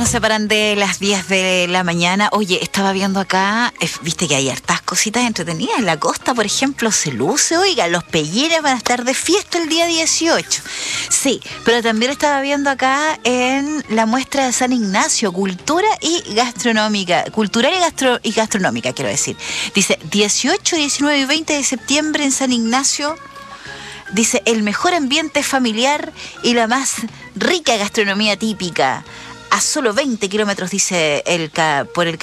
separan de las 10 de la mañana. Oye, estaba viendo acá, viste que hay hartas cositas entretenidas. En la costa, por ejemplo, se luce, oiga, los Pellines van a estar de fiesta el día 18. Sí, pero también estaba viendo acá en la muestra de San Ignacio, cultural y gastronómica, quiero decir. Dice, 18, 19 y 20 de septiembre en San Ignacio. Dice, el mejor ambiente familiar y la más rica gastronomía típica. A solo 20 kilómetros, dice, por el